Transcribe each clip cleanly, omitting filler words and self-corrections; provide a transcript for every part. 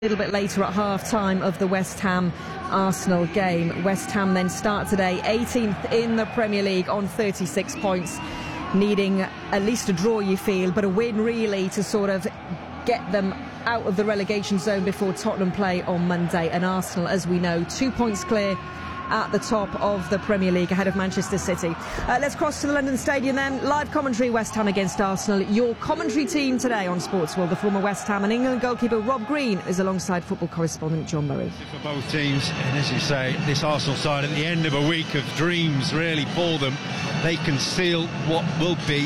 A little bit later at half-time of the West Ham-Arsenal game. West Ham then start today 18th in the Premier League on 36 points, needing at least a draw, you feel, but a win really to sort of get them out of the relegation zone before Tottenham play on Monday. And Arsenal, as we know, 2 points clear at the top of the Premier League ahead of Manchester City. Let's cross to the London Stadium then. Live commentary, West Ham against Arsenal. Your commentary team today on Sportsworld, the former West Ham and England goalkeeper Rob Green is alongside football correspondent John Murray. For both teams, and as you say, this Arsenal side at the end of a week of dreams really for them, they can seal what will be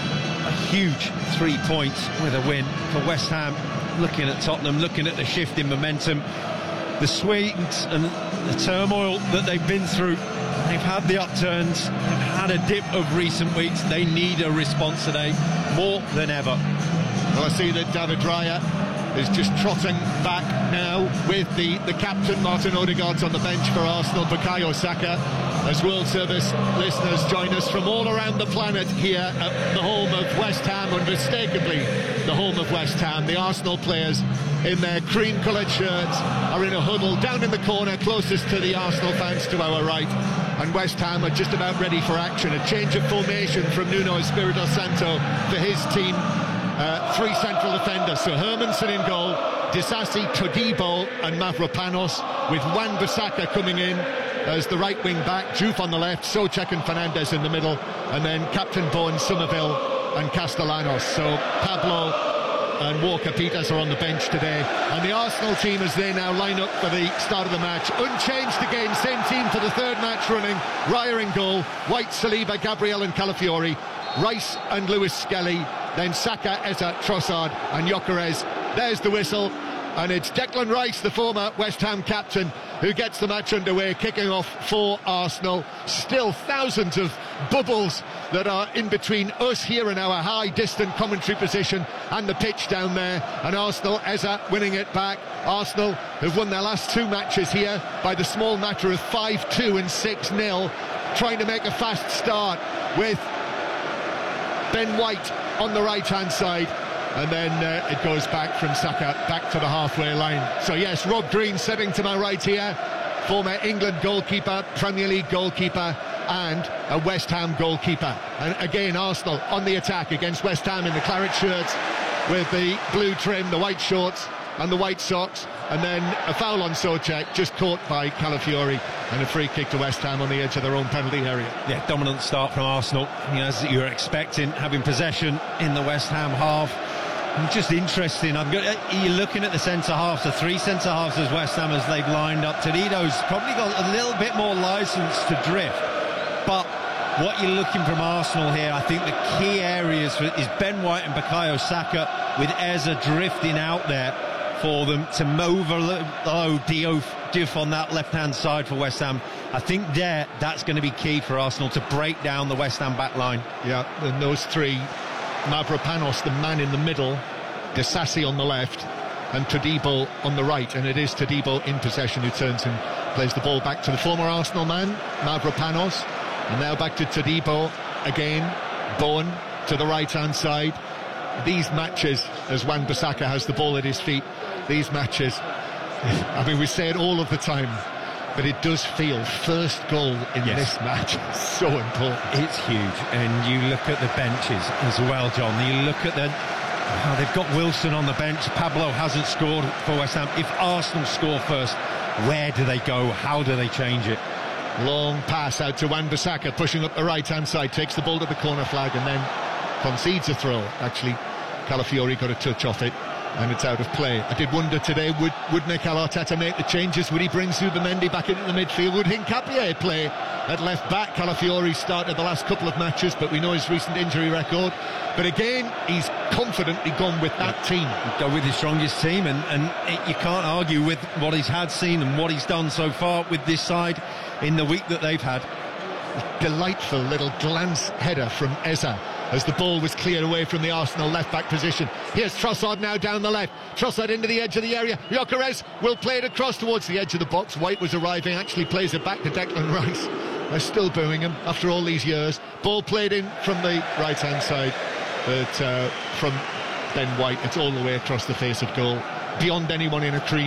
a huge 3 points with a win. For West Ham, looking at Tottenham, looking at the shift in momentum, the swings and the turmoil that they've been through, they've had the upturns, they've had a dip of recent weeks. They need a response today more than ever. Well, I see that David Raya is just trotting back now with the captain Martin Odegaard's on the bench for Arsenal. Bukayo Saka, as World Service listeners join us from all around the planet here at the home of West Ham, unmistakably the home of West Ham. The Arsenal players in their cream-coloured shirts are in a huddle down in the corner closest to the Arsenal fans to our right, and West Ham are just about ready for action. A change of formation from Nuno Espirito Santo for his team. Three central defenders, so Hermansen in goal, Disasi, Todibo and Mavropanos, with Wan-Bissaka coming in as the right wing back, Juve on the left, Souček and Fernandes in the middle, and then Captain Bowen, Somerville and Castellanos. So Pablo and Walker-Peters are on the bench today, and the Arsenal team as they now line up for the start of the match, unchanged again, same team for the third match running. Raya in goal, White, Saliba, Gabriel and Calafiori, Rice and Lewis Skelly, then Saka, Eza, Trossard and Gyökeres. There's the whistle, and it's Declan Rice, the former West Ham captain, who gets the match underway, kicking off for Arsenal. Still thousands of bubbles that are in between us here in our high distant commentary position and the pitch down there, and Arsenal, Eza winning it back. Arsenal have won their last two matches here by the small matter of 5-2 and 6-0, trying to make a fast start with Ben White on the right-hand side, and then it goes back from Saka back to the halfway line. So yes, Rob Green sitting to my right here, former England goalkeeper, Premier League goalkeeper and a West Ham goalkeeper. And again, Arsenal on the attack against West Ham in the claret shirts with the blue trim, the white shorts and the white socks, and then a foul on Souček, just caught by Calafiori, and a free kick to West Ham on the edge of their own penalty area. Yeah, dominant start from Arsenal, as you're expecting, having possession in the West Ham half. And just interesting, you're looking at the centre-halves, the three centre-halves as West Ham as they've lined up. Toledo's probably got a little bit more licence to drift, but what you're looking from Arsenal here, I think the key areas is Ben White and Bukayo Saka, with Eza drifting out there for them to overload Diouf on that left-hand side for West Ham. I think that's going to be key for Arsenal to break down the West Ham back line. Yeah, and those three, Mavropanos, the man in the middle, Disasi on the left, and Todibo on the right. And it is Todibo in possession who turns and plays the ball back to the former Arsenal man, Mavropanos. And now back to Todibo again, Bowen to the right-hand side. These matches, as Wan-Bissaka has the ball at his feet, these matches, I mean, we say it all of the time, but it does feel first goal in this match so important. It's huge, and you look at the benches as well, John. You look at they've got Wilson on the bench. Pablo hasn't scored for West Ham. If Arsenal score first, where do they go? How do they change it? Long pass out to Wan-Bissaka, pushing up the right-hand side, takes the ball to the corner flag and then concedes a throw. Actually, Calafiori got a touch off it, and it's out of play. I did wonder today, would Mikel Arteta make the changes? Would he bring Zubamendi back into the midfield? Would Hincapié play at left back? Calafiori started the last couple of matches, but we know his recent injury record. But again, he's confidently gone with that team. Go with his strongest team, and you can't argue with what he's seen and what he's done so far with this side in the week that they've had. Delightful little glance header from Eza as the ball was cleared away from the Arsenal left-back position. Here's Trossard now down the left. Trossard into the edge of the area. Gyökeres will play it across towards the edge of the box. White was arriving, actually plays it back to Declan Rice. They're still booing him after all these years. Ball played in from the right-hand side, but from Ben White, it's all the way across the face of goal, beyond anyone in a cream.